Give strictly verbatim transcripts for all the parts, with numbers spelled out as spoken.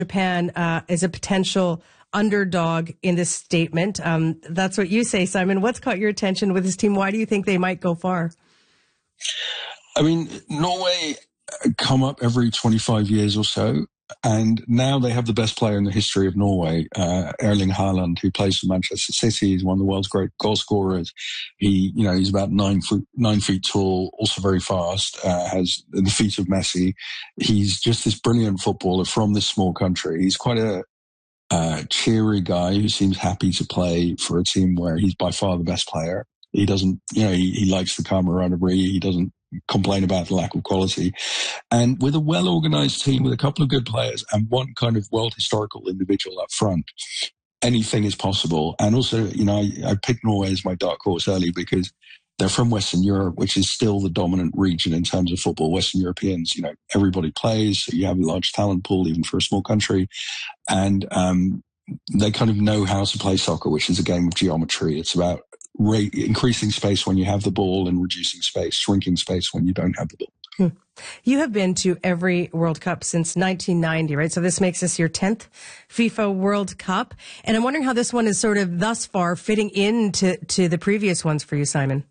Japan uh, is a potential underdog in this statement. Um, that's what you say, Simon. What's caught your attention with this team? Why do you think they might go far? I mean, Norway come up every twenty-five years or so, and now they have the best player in the history of Norway, uh, Erling Haaland, who plays for Manchester City. He's one of the world's great goal scorers. He, you know, he's about nine foot, nine feet tall, also very fast, uh, has the feet of Messi. He's just this brilliant footballer from this small country. He's quite a, uh, cheery guy who seems happy to play for a team where he's by far the best player. He doesn't, you know, he, he likes the camaraderie. He doesn't complain about the lack of quality. And with a well-organized team, with a couple of good players and one kind of world historical individual up front, anything is possible. And also, you know, I, I picked Norway as my dark horse early because they're from Western Europe, which is still the dominant region in terms of football. Western Europeans, you know, everybody plays. So you have a large talent pool, even for a small country. And um, they kind of know how to play soccer, which is a game of geometry. It's about Rate, increasing space when you have the ball and reducing space, shrinking space when you don't have the ball. Hmm. You have been to every World Cup since nineteen ninety, right? So this makes this your tenth FIFA World Cup. And I'm wondering how this one is sort of thus far fitting into to the previous ones for you, Simon.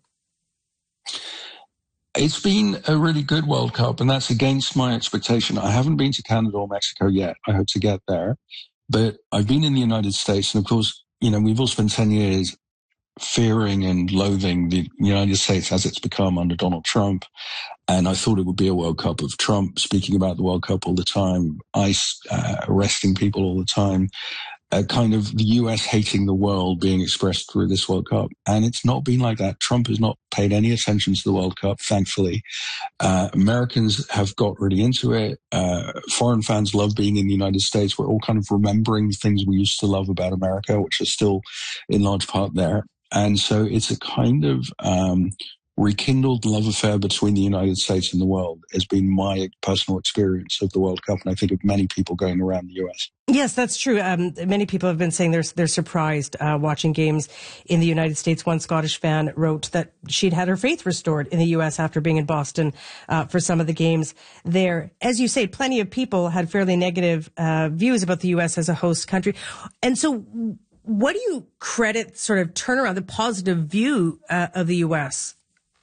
It's been a really good World Cup, and that's against my expectation. I haven't been to Canada or Mexico yet. I hope to get there. But I've been in the United States, and of course, you know, we've all spent ten years fearing and loathing the United States as it's become under Donald Trump. And I thought it would be a World Cup of Trump speaking about the World Cup all the time, ICE uh, arresting people all the time, uh, kind of the U S hating the world being expressed through this World Cup. And it's not been like that. Trump has not paid any attention to the World Cup, thankfully. Uh, Americans have got really into it. Uh, foreign fans love being in the United States. We're all kind of remembering the things we used to love about America, which are still in large part there. And so it's a kind of um, rekindled love affair between the United States and the world has been my personal experience of the World Cup, and I think of many people going around the U S. Yes, that's true. Um, many people have been saying they're they're surprised uh, watching games in the United States. One Scottish fan wrote that she'd had her faith restored in the U S after being in Boston uh, for some of the games there. As you say, plenty of people had fairly negative uh, views about the U S as a host country, and so. What do you credit sort of turnaround, the positive view uh, of the U S?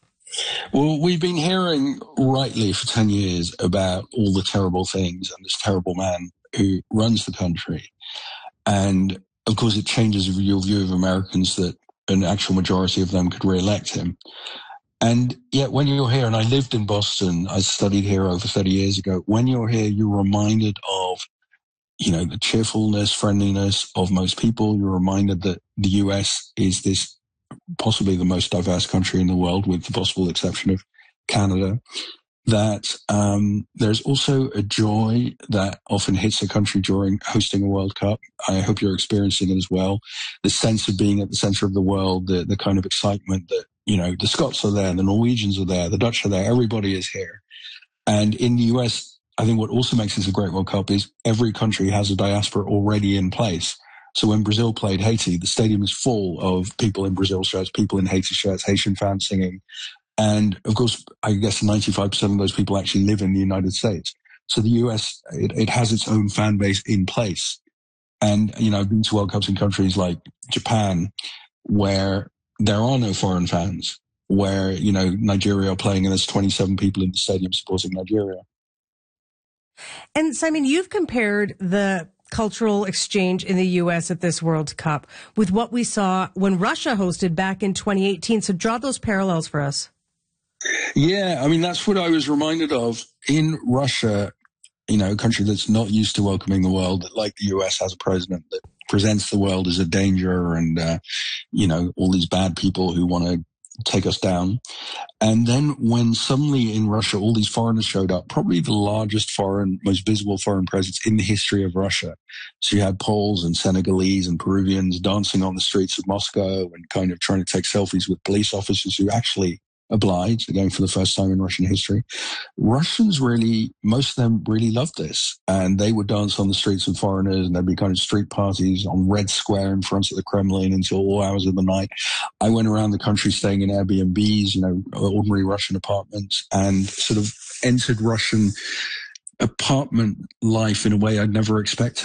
Well, we've been hearing rightly for ten years about all the terrible things and this terrible man who runs the country. And of course, it changes your view of Americans that an actual majority of them could re-elect him. And yet when you're here, and I lived in Boston, I studied here over thirty years ago, when you're here, you're reminded of you know, the cheerfulness, friendliness of most people. You're reminded that the U S is this possibly the most diverse country in the world, with the possible exception of Canada. That um, there's also a joy that often hits a country during hosting a World Cup. I hope you're experiencing it as well. The sense of being at the center of the world, the, the kind of excitement that, you know, the Scots are there, the Norwegians are there, the Dutch are there, everybody is here. And in the U S, I think what also makes this a great World Cup is every country has a diaspora already in place. So when Brazil played Haiti, the stadium is full of people in Brazil shirts, people in Haiti shirts, Haitian fans singing. And of course, I guess ninety-five percent of those people actually live in the United States. So the U S, it, it has its own fan base in place. And, you know, I've been to World Cups in countries like Japan, where there are no foreign fans, where, you know, Nigeria are playing and there's twenty-seven people in the stadium supporting Nigeria. And Simon, you've compared the cultural exchange in the U S at this World Cup with what we saw when Russia hosted back in twenty eighteen. So draw those parallels for us. Yeah, I mean, that's what I was reminded of. In Russia, you know, a country that's not used to welcoming the world, like the U S has a president that presents the world as a danger and, uh, you know, all these bad people who want to take us down. And then when suddenly in Russia, all these foreigners showed up, probably the largest foreign, most visible foreign presence in the history of Russia. So you had Poles and Senegalese and Peruvians dancing on the streets of Moscow and kind of trying to take selfies with police officers who actually obliged, again for the first time in Russian history. Russians really, most of them really loved this, and they would dance on the streets with foreigners, and there'd be kind of street parties on Red Square in front of the Kremlin until all hours of the night. I went around the country staying in Airbnbs, you know, ordinary Russian apartments, and sort of entered Russian apartment life in a way I'd never expected.